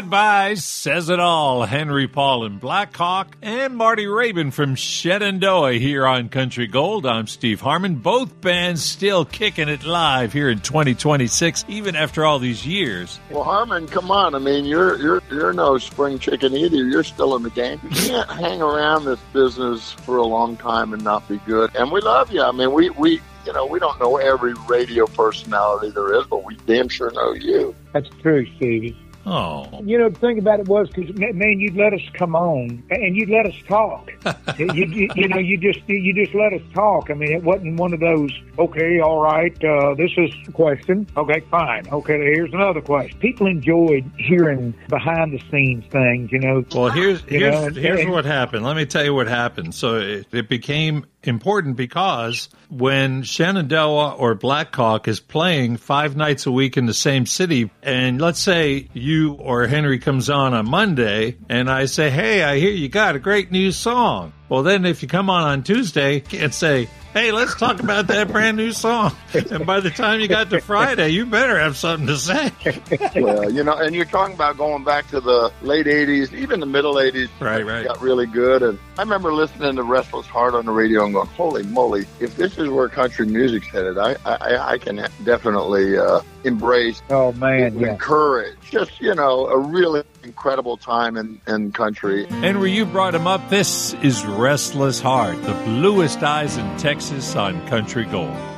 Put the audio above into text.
Goodbye says it all. Henry Paul and Black Hawk and Marty Rabin from Shenandoah here on Country Gold. I'm Steve Harmon. Both bands still kicking it live here in 2026, even after all these years. Well, Harmon, come on. I mean, you're no spring chicken either. You're still in the game. You can't hang around this business for a long time and not be good. And we love you. I mean, we don't know every radio personality there is, but we damn sure know you. That's true, Stevie. Oh. The thing about it was, because, man, you'd let us come on, and you'd let us talk. you just let us talk. I mean, it wasn't one of those, okay, all right, this is a question. Okay, fine. Okay, here's another question. People enjoyed hearing behind-the-scenes things, Well, here's what happened. Let me tell you what happened. So it became important because when Shenandoah or Black Hawk is playing 5 nights a week in the same city, and let's say you or Henry comes on Monday, and I say, hey, I hear you got a great new song. Well, then if you come on Tuesday and say, hey, let's talk about that brand new song. And by the time you got to Friday, you better have something to say. Well, and you're talking about going back to the late 80s, even the middle 80s. Right. Got really good. And I remember listening to Restless Heart on the radio and going, holy moly, if this is where country music's headed, I can definitely embrace, encourage. Just, a really incredible time in country. Henry, you brought him up. This is Restless Heart, the bluest eyes in Texas on Country Gold.